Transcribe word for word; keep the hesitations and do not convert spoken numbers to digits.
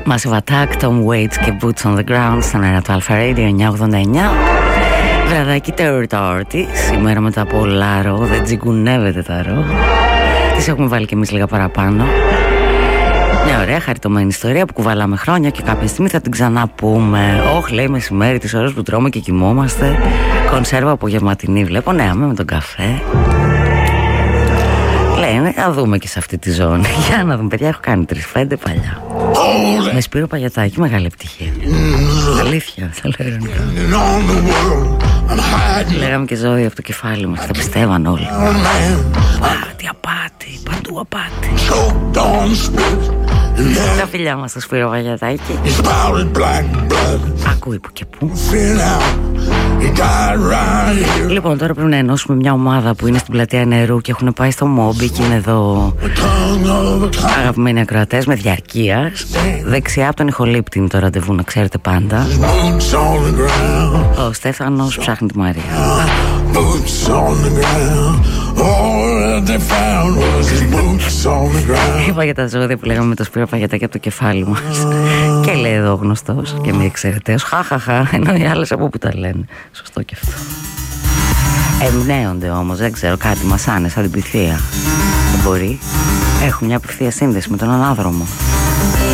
Massive Attack, Tom Waits και Boots on the Ground στον αέρα του Alpha Radio εννιακόσια ογδόντα εννιά. Βραδάκι Τεορτάρτη, σήμερα μετά από Λάρο, δεν τσιγκουνεύεται τα ρο. Τις έχουμε βάλει και εμείς λίγα παραπάνω. Μια ωραία χαριτωμένη ιστορία που κουβαλάμε χρόνια και κάποια στιγμή θα την ξαναπούμε. Όχι, λέει μεσημέρι, τις ώρες που τρώμε και κοιμόμαστε. Κονσέρβα απογευματινή βλέπω, ναι, με τον καφέ. Λένε, να δούμε και σε αυτή τη ζώνη. Για να δούμε, παιδιά, έχω κάνει τρισφέντε παλιά. Με Σπύρο Παγιατάκη, μεγάλη επιτυχία. Αλήθεια, θα λέγανε. Λέγαμε και ζώδια από το κεφάλι μας, τα πιστεύαν όλοι. Α, τι απάτη, παντού απάτη. Τα φιλιά μας στο Σπύρο Παγιατάκη. Ακούει που και που. Λοιπόν, τώρα πρέπει να ενώσουμε μια ομάδα που είναι στην πλατεία Νερού και έχουν πάει στο Μόμπι και είναι εδώ αγαπημένοι ακροατές με διαρκείας. Δεξιά από τον ηχολήπτη είναι το ραντεβού, να ξέρετε πάντα. Ο Στέφανος ψάχνει τη Μαρία. Είπα για τα ζώδια που λέγαμε με το Σπύρο Παγιατάκη από το κεφάλι μας. Και λέει εδώ ο γνωστός και μη εξαιρεταίος, χαχαχα, ενώ οι άλλες από που τα λένε. Σωστό και αυτό. Εμπνέονται όμως, δεν ξέρω, κάτι μας άνε σαν την πυθία. Δεν μπορεί. Έχουν μια απευθεία σύνδεση με τον ανάδρομο.